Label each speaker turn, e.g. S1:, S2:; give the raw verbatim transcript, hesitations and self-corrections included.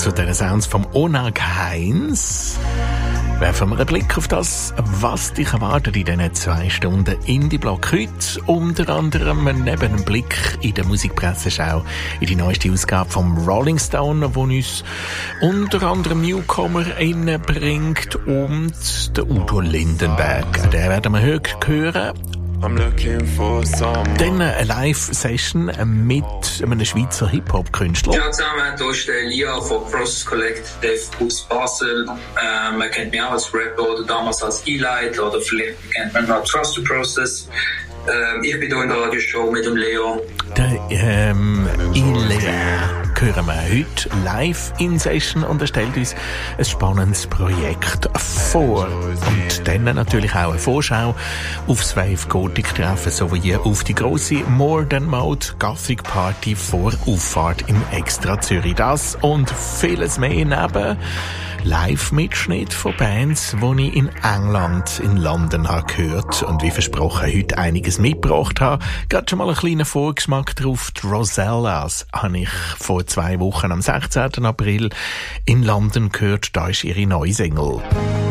S1: zu den Sounds vom Onag Heinz. Werfen wir einen Blick auf das, was dich erwartet in diesen zwei Stunden Indie-Block. Heute unter anderem neben einem Blick in der Musikpresseschau in die neueste Ausgabe vom Rolling Stone, wo uns unter anderem Newcomer bringt, und der Udo Lindenberg. Den werden wir heute hören. Dann eine Live-Session mit einem Schweizer Hip-Hop-Künstler.
S2: Ja, zusammen, hier ist der Lia von Process Collective aus Basel. Ähm, man kennt mich auch als Rapper oder damals als E-Light oder vielleicht kennt man noch Trust the Process. Ähm, ich bin hier in der Radioshow mit dem Leo.
S1: Der ähm, Ilea hören wir heute live in Session und er stellt uns ein spannendes Projekt vor. Und dann natürlich auch eine Vorschau aufs Wave Gothic Treffen sowie auf die grosse More Than Mode Gothic Party vor Auffahrt im Extra Zürich. Das und vieles mehr neben Live-Mitschnitt von Bands, die ich in England, in London habe gehört und wie versprochen heute einiges mitgebracht habe. Gerade schon mal einen kleinen Vorgeschmack drauf. Die Rosellas habe ich vor zwei Wochen am sechzehnten April in London gehört. Da ist ihre neue Single.